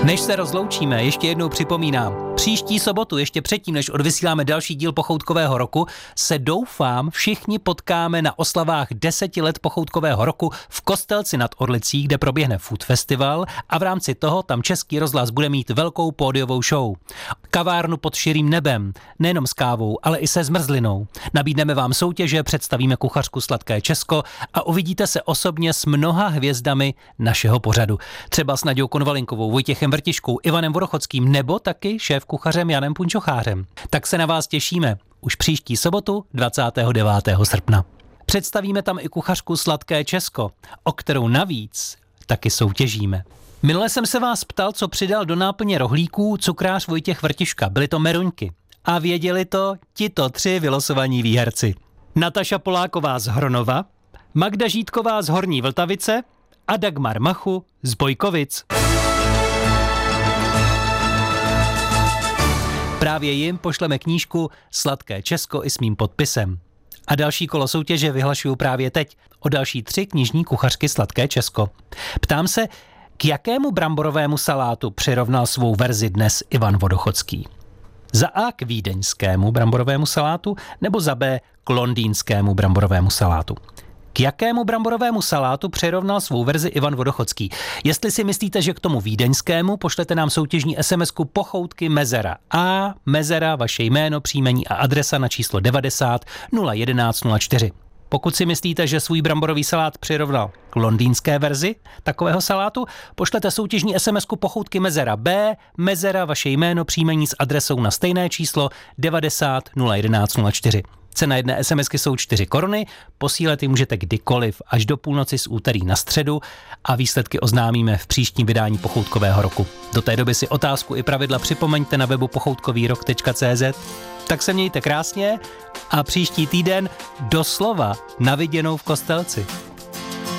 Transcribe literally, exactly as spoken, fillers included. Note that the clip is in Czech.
Než se rozloučíme, ještě jednou připomínám, příští sobotu, ještě předtím, než odvysíláme další díl Pochoutkového roku, se doufám všichni potkáme na oslavách deseti let Pochoutkového roku v Kostelci nad Orlicí, kde proběhne Food Festival a v rámci toho tam Český rozhlas bude mít velkou pódiovou show. Kavárnu pod širým nebem, nejenom s kávou, ale i se zmrzlinou. Nabídneme vám soutěže, představíme kuchařku Sladké Česko a uvidíte se osobně s mnoha hvězdami našeho pořadu. Třeba s Naďou Konvalinkovou, Vojtěchem Vrtiškou, Ivanem Vodochodským nebo taky šéf kuchařem Janem Punčochářem. Tak se na vás těšíme už příští sobotu dvacátého devátého srpna. Představíme tam i kuchařku Sladké Česko, o kterou navíc taky soutěžíme. Minule jsem se vás ptal, co přidal do náplně rohlíků cukrář Vojtěch Vrtiška. Byly to meruňky. A věděli to tito tři vylosovaní výherci. Nataša Poláková z Hronova, Magda Žítková z Horní Vltavice a Dagmar Machu z Bojkovic. Právě jim pošleme knížku Sladké Česko i s mým podpisem. A další kolo soutěže vyhlašuju právě teď o další tři knižní kuchařky Sladké Česko. Ptám se, k jakému bramborovému salátu přirovnal svou verzi dnes Ivan Vodochodský? Za A k vídeňskému bramborovému salátu nebo za B k londýnskému bramborovému salátu? K jakému bramborovému salátu přirovnal svou verzi Ivan Vodochodský? Jestli si myslíte, že k tomu vídeňskému, pošlete nám soutěžní SMSku Pochoutky Mezera A, Mezera, vaše jméno, příjmení a adresa na číslo devadesát nula jedenáct nula čtyři. Pokud si myslíte, že svůj bramborový salát přirovnal k londýnské verzi takového salátu, pošlete soutěžní SMSku Pochoutky Mezera B, Mezera, vaše jméno, příjmení s adresou na stejné číslo devadesát nula jedenáct nula čtyři. Cena jedné SMSky jsou čtyři koruny, posílat ji můžete kdykoliv až do půlnoci z úterý na středu a výsledky oznámíme v příštím vydání Pochoutkového roku. Do té doby si otázku i pravidla připomeňte na webu pochoutkovýrok tečka cé zet. Tak se mějte krásně a příští týden doslova na viděnou v Kostelci.